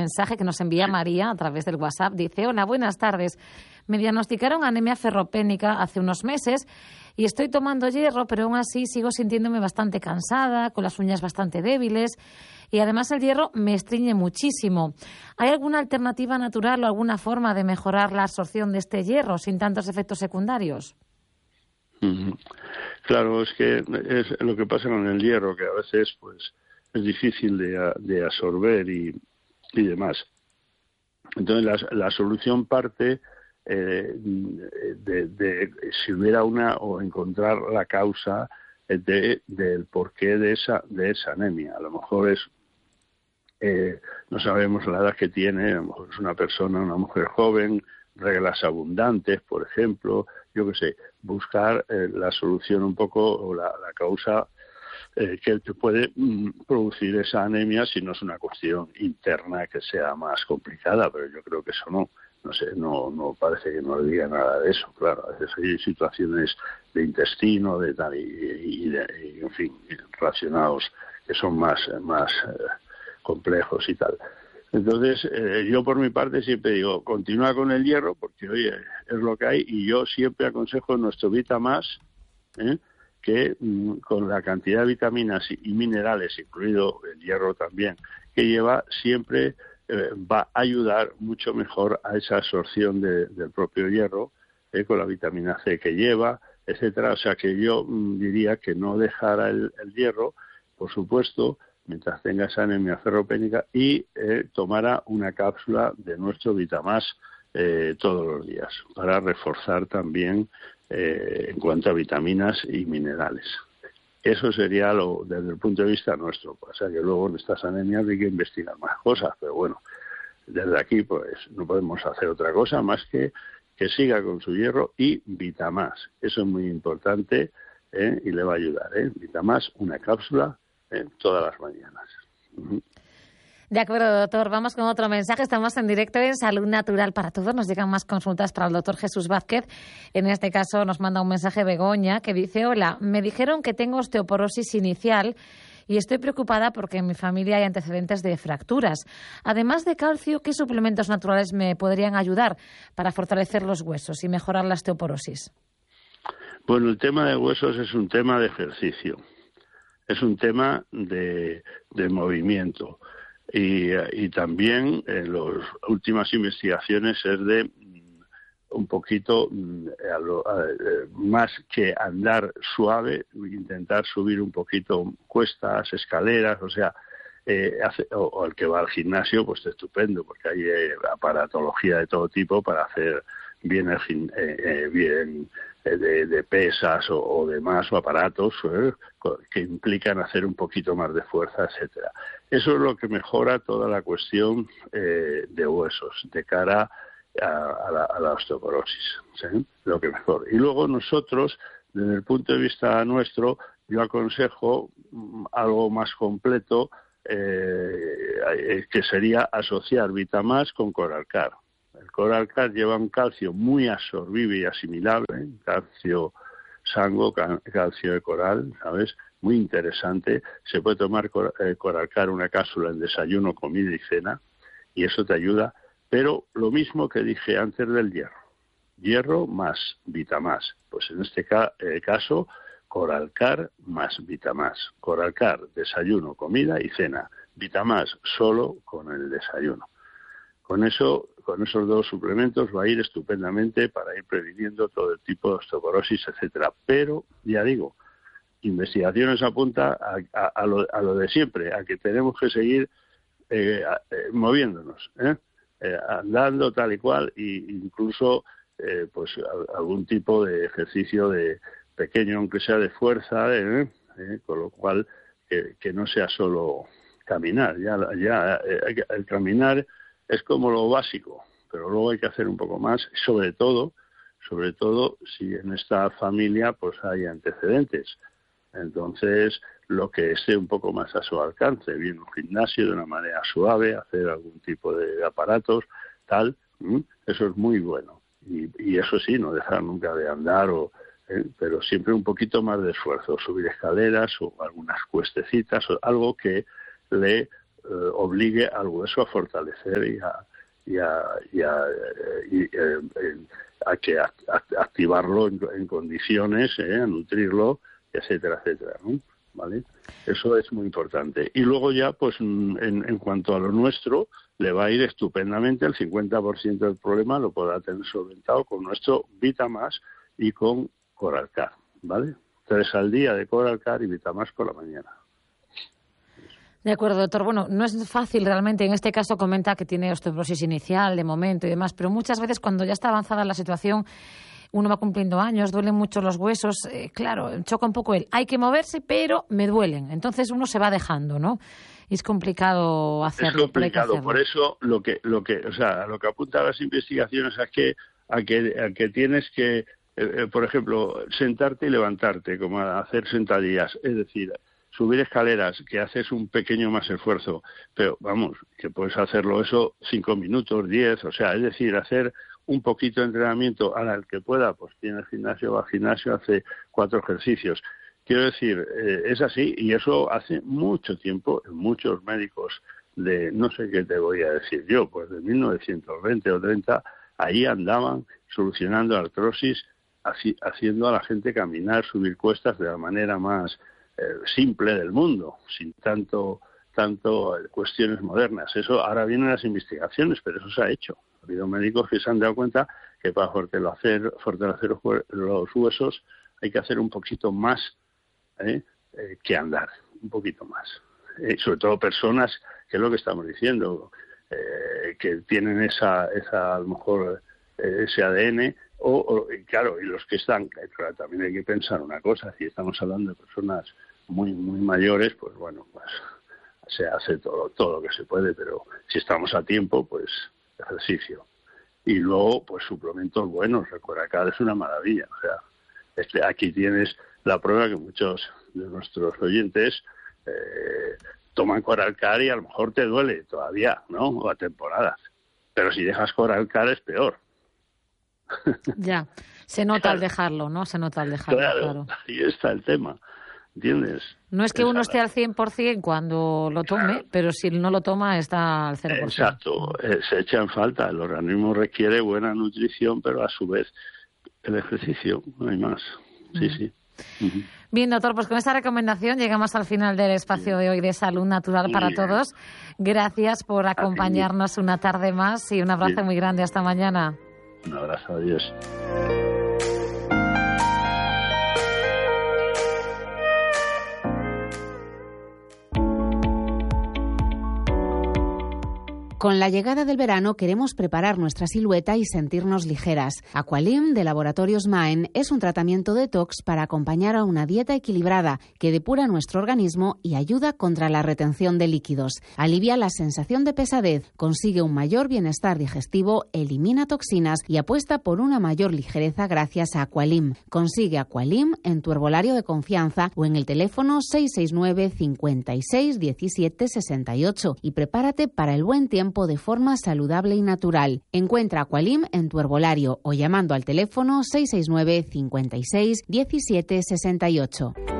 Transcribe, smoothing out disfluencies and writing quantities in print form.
mensaje que nos envía María a través del WhatsApp. Dice: hola, buenas tardes. Me diagnosticaron anemia ferropénica hace unos meses y estoy tomando hierro, pero aún así sigo sintiéndome bastante cansada, con las uñas bastante débiles y además el hierro me estreñe muchísimo. ¿Hay alguna alternativa natural o alguna forma de mejorar la absorción de este hierro sin tantos efectos secundarios? Claro, es que es lo que pasa con el hierro, que a veces pues es difícil de absorber y demás. Entonces la solución parte de si hubiera una, o encontrar la causa del porqué de esa anemia. A lo mejor es no sabemos la edad que tiene, a lo mejor es una mujer joven, reglas abundantes, por ejemplo, yo qué sé, buscar la solución un poco, o la causa que puede producir esa anemia, si no es una cuestión interna que sea más complicada, pero yo creo que eso no sé, no parece que no le diga nada de eso. Claro, a veces hay situaciones de intestino, de tal, y en fin, relacionados, que son más complejos y tal. Entonces, yo por mi parte siempre digo, continúa con el hierro, porque oye, es lo que hay, y yo siempre aconsejo nuestro Vitamás, que con la cantidad de vitaminas y minerales, incluido el hierro también, que lleva, siempre va a ayudar mucho mejor a esa absorción del propio hierro, con la vitamina C que lleva, etcétera. O sea que yo diría que no dejara el hierro, por supuesto, mientras tenga esa anemia ferropénica, y tomara una cápsula de nuestro Vitamás todos los días, para reforzar también en cuanto a vitaminas y minerales. Eso sería desde el punto de vista nuestro. O sea que luego en estas anemias hay que investigar más cosas, pero bueno, desde aquí pues no podemos hacer otra cosa más que siga con su hierro y Vitamás. Eso es muy importante y le va a ayudar. Vitamás, una cápsula todas las mañanas. De acuerdo, doctor. Vamos con otro mensaje. Estamos en directo en Salud Natural para Todos. Nos llegan más consultas para el doctor Jesús Vázquez. En este caso nos manda un mensaje Begoña que dice: hola, me dijeron que tengo osteoporosis inicial y estoy preocupada porque en mi familia hay antecedentes de fracturas. Además de calcio, ¿qué suplementos naturales me podrían ayudar para fortalecer los huesos y mejorar la osteoporosis? Bueno, el tema de huesos es un tema de ejercicio. Es un tema de movimiento. Y también en las últimas investigaciones es de un poquito más que andar suave, intentar subir un poquito cuestas, escaleras, o sea, o el que va al gimnasio, pues estupendo, porque hay aparatología de todo tipo para hacer bien de pesas o demás, o aparatos que implican hacer un poquito más de fuerza, etcétera. Eso es lo que mejora toda la cuestión de huesos de cara a la osteoporosis, ¿sí? Lo que mejor. Y luego nosotros, desde el punto de vista nuestro, yo aconsejo algo más completo, que sería asociar Vitamás con Coralcar. El Coralcar lleva un calcio muy absorbible y asimilable, calcio sango, calcio de coral, ¿sabes? Muy interesante. Se puede tomar Coralcar, una cápsula en desayuno, comida y cena, y eso te ayuda. Pero lo mismo que dije antes del hierro. Hierro más Vitamás. Pues en este caso, Coralcar más Vitamás. Coralcar, desayuno, comida y cena. Vitamás solo con el desayuno. Con esos dos suplementos va a ir estupendamente para ir previniendo todo el tipo de osteoporosis, etcétera. Pero, ya digo, investigaciones apuntan a lo de siempre, a que tenemos que seguir moviéndonos, andando tal y cual, e incluso pues algún tipo de ejercicio de pequeño, aunque sea de fuerza, con lo cual que no sea solo caminar. El caminar es como lo básico, pero luego hay que hacer un poco más, sobre todo si en esta familia pues hay antecedentes. Entonces, lo que esté un poco más a su alcance, bien un gimnasio de una manera suave, hacer algún tipo de aparatos, tal, eso es muy bueno. Y eso sí, no dejar nunca de andar, pero siempre un poquito más de esfuerzo, subir escaleras o algunas cuestecitas, o algo que le obligue al hueso a fortalecer y a que activarlo en condiciones, a nutrirlo, etcétera, etcétera, ¿no? ¿Vale? Eso es muy importante. Y luego ya, pues en cuanto a lo nuestro, le va a ir estupendamente. El 50% del problema lo podrá tener solventado con nuestro Vitamás y con Coralcar, ¿vale? 3 al día de Coralcar y Vitamás por la mañana. De acuerdo, doctor. Bueno, no es fácil realmente. En este caso comenta que tiene osteoporosis inicial, de momento y demás, pero muchas veces cuando ya está avanzada la situación, uno va cumpliendo años, duelen mucho los huesos, claro, choca un poco hay que moverse, pero me duelen. Entonces uno se va dejando, ¿no? Y es complicado hacerlo. Es complicado, por eso lo que apuntan las investigaciones es a que tienes que, por ejemplo, sentarte y levantarte, como hacer sentadillas, es decir, subir escaleras, que haces un pequeño más esfuerzo, pero vamos, que puedes hacerlo eso 5 minutos, 10, o sea, es decir, hacer un poquito de entrenamiento al que pueda, pues tiene gimnasio, va al gimnasio, hace 4 ejercicios. Quiero decir, es así, y eso hace mucho tiempo, muchos médicos de, no sé qué te voy a decir yo, pues de 1920 o 30, ahí andaban solucionando artrosis, haciendo a la gente caminar, subir cuestas de la manera más simple del mundo, sin tanto cuestiones modernas. Eso ahora vienen las investigaciones, pero eso se ha hecho. Ha habido médicos que se han dado cuenta que para fortalecer los huesos hay que hacer un poquito más que andar, un poquito más. Sobre todo personas, que es lo que estamos diciendo, que tienen esa a lo mejor ese ADN, y claro, y los que están, claro, también hay que pensar una cosa, si estamos hablando de personas muy mayores, pues bueno, pues se hace todo lo que se puede, pero si estamos a tiempo, pues ejercicio. Y luego, pues suplementos buenos. El Coralcar es una maravilla. O sea, aquí tienes la prueba que muchos de nuestros oyentes toman Coralcar y a lo mejor te duele todavía, ¿no? O a temporadas. Pero si dejas Coralcar es peor. Ya, se nota al dejarlo, ¿no? Se nota al dejarlo, claro. Ahí está el tema. ¿Entiendes? No es que uno esté al 100% cuando lo tome, claro, pero si no lo toma está al 0%. Exacto, se echa en falta. El organismo requiere buena nutrición, pero a su vez el ejercicio, no hay más. Sí, sí. Uh-huh. Bien, doctor, pues con esta recomendación llegamos al final del espacio de hoy de Salud Natural para Todos. Gracias por acompañarnos una tarde más y un abrazo muy grande. Hasta mañana. Un abrazo, adiós. Con la llegada del verano queremos preparar nuestra silueta y sentirnos ligeras. Aqualim de Laboratorios Maen es un tratamiento detox para acompañar a una dieta equilibrada que depura nuestro organismo y ayuda contra la retención de líquidos. Alivia la sensación de pesadez, consigue un mayor bienestar digestivo, elimina toxinas y apuesta por una mayor ligereza gracias a Aqualim. Consigue Aqualim en tu herbolario de confianza o en el teléfono 669 56 17 68 y prepárate para el buen tiempo de forma saludable y natural. Encuentra Aqualim en tu herbolario o llamando al teléfono 669 56 17 68.